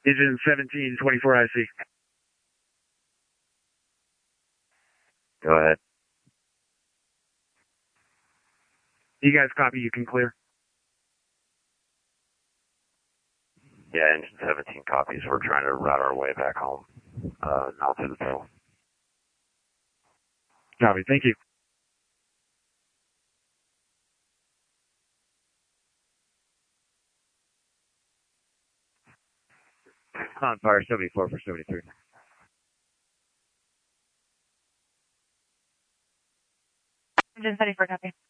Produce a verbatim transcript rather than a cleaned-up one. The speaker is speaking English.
Engine seventeen twenty-four I C. Go ahead. You guys copy, you can clear? Yeah, engine seventeen copies. We're trying to route our way back home. Uh, not to the tail. Copy, thank you. On fire seventy-four for seventy-three. Engine seventy-four, copy.